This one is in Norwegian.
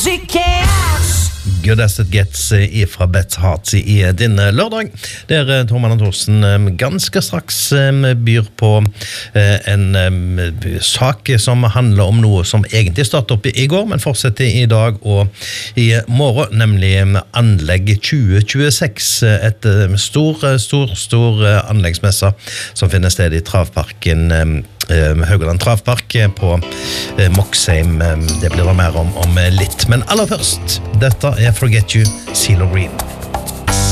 Good as it gets ifra Beth Hearts i din lørdag, der Tormann og Thorsen ganske straks byr på en sak som handler om noe som egentlig startet opp i går, men fortsetter i dag og i morgen, nemlig Anlegg 2026, et stor anleggsmesse som finner sted i Travparken Haugaland Travpark på Moxheim. Det blir det mer om litt, men aller først, dette Forget You, CeeLo Green.